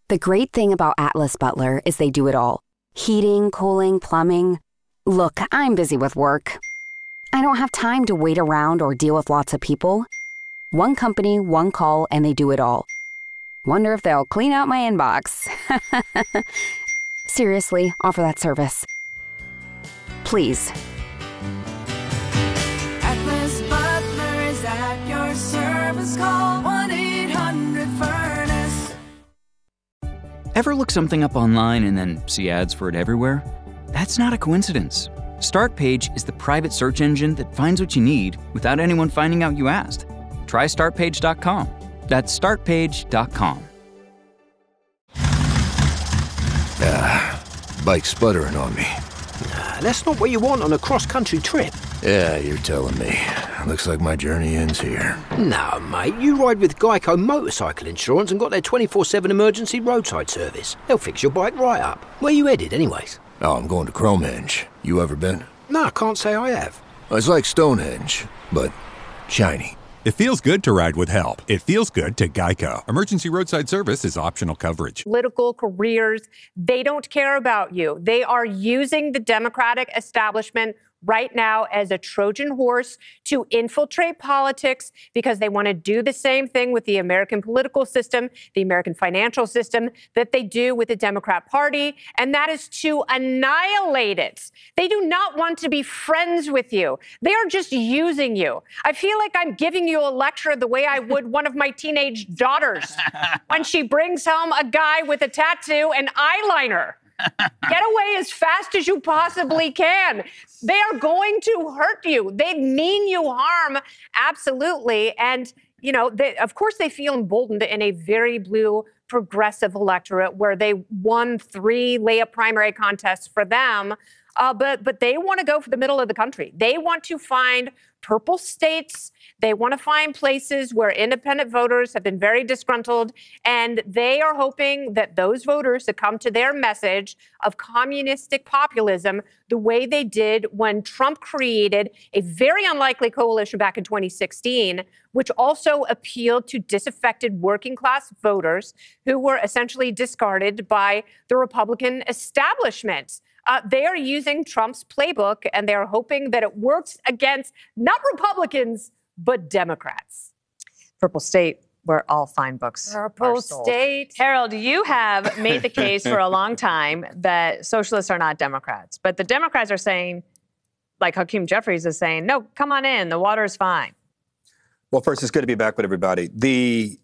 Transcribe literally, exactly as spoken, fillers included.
The great thing about Atlas Butler is they do it all. Heating, cooling, plumbing. Look, I'm busy with work. I don't have time to wait around or deal with lots of people. One company, one call, and they do it all. Wonder if they'll clean out my inbox. Seriously, offer that service. Please. Atlas Butler is at your service. Call one eight hundred furnace. Ever look something up online and then see ads for it everywhere? That's not a coincidence. Startpage is the private search engine that finds what you need without anyone finding out you asked. Try start page dot com. That's start page dot com. Ah, bike's sputtering on me. Nah, that's not what you want on a cross-country trip. Yeah, you're telling me. Looks like my journey ends here. No, mate, you ride with Geico Motorcycle Insurance and got their twenty-four seven emergency roadside service. They'll fix your bike right up. Where you headed, anyways? Oh, I'm going to Cromenge. You ever been? No, I can't say I have. It's like Stonehenge, but shiny. It feels good to ride with help. It feels good to Geico. Emergency roadside service is optional coverage. Political careers, they don't care about you. They are using the Democratic establishment right now as a Trojan horse to infiltrate politics because they want to do the same thing with the American political system, the American financial system that they do with the Democrat Party, and that is to annihilate it. They do not want to be friends with you. They are just using you. I feel like I'm giving you a lecture the way I would one of my teenage daughters when she brings home a guy with a tattoo and eyeliner. Get away as fast as you possibly can. They are going to hurt you. They mean you harm, absolutely. And, you know, they, of course, they feel emboldened in a very blue progressive electorate where they won three layup primary contests for them. Uh, but but they want to go for the middle of the country. They want to find purple states. They want to find places where independent voters have been very disgruntled. And they are hoping that those voters succumb to their message of communistic populism the way they did when Trump created a very unlikely coalition back in twenty sixteen, which also appealed to disaffected working class voters who were essentially discarded by the Republican establishment. Uh, they are using Trump's playbook, and they are hoping that it works against not Republicans, but Democrats. Purple State, where all fine books Purple are sold. State. Harold, you have made the case for a long time that socialists are not Democrats. But the Democrats are saying, like Hakeem Jeffries is saying, no, come on in. The water is fine. Well, first, it's good to be back with everybody. The